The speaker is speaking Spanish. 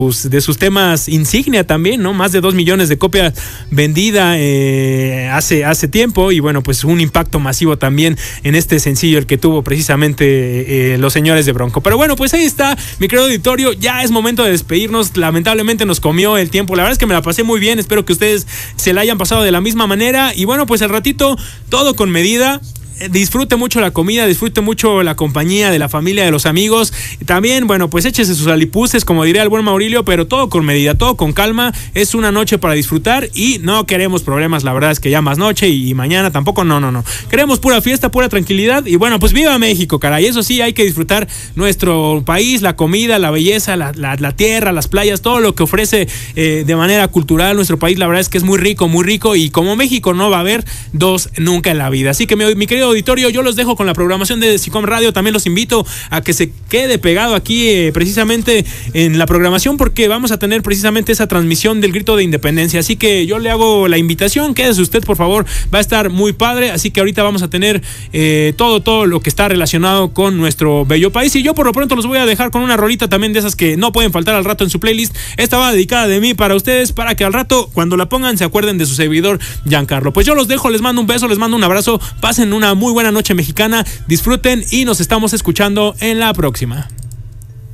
de sus temas insignia también, ¿no? Más de 2 millones de copias vendidas hace tiempo, y bueno, pues un impacto masivo también en este sencillo, el que tuvo precisamente los señores de Bronco. Pero bueno, pues ahí está, mi querido auditorio, ya es momento de despedirnos. Lamentablemente nos comió el tiempo. La verdad es que me la pasé muy bien, espero que ustedes se la hayan pasado de la misma manera, y bueno, pues al ratito todo con medida. Disfrute mucho la comida, disfrute mucho la compañía de la familia, de los amigos. También, bueno, pues échese sus alipuses, como diría el buen Maurilio, pero todo con medida, todo con calma. Es una noche para disfrutar y no queremos problemas. La verdad es que ya más noche y mañana tampoco, no. Queremos pura fiesta, pura tranquilidad, y bueno, pues viva México, caray. Eso sí, hay que disfrutar nuestro país, la comida, la belleza, la tierra, las playas, todo lo que ofrece de manera cultural nuestro país. La verdad es que es muy rico, y como México no va a haber dos nunca en la vida. Así que mi querido auditorio, yo los dejo con la programación de SICOM Radio. También los invito a que se quede pegado aquí precisamente en la programación, porque vamos a tener precisamente esa transmisión del grito de independencia. Así que yo le hago la invitación, quédese usted por favor, va a estar muy padre. Así que ahorita vamos a tener todo lo que está relacionado con nuestro bello país, y yo por lo pronto los voy a dejar con una rolita también de esas que no pueden faltar al rato en su playlist. Esta va dedicada de mí para ustedes, para que al rato cuando la pongan se acuerden de su servidor Giancarlo. Pues yo los dejo, les mando un beso, les mando un abrazo, pasen una muy buena noche mexicana, disfruten y nos estamos escuchando en la próxima.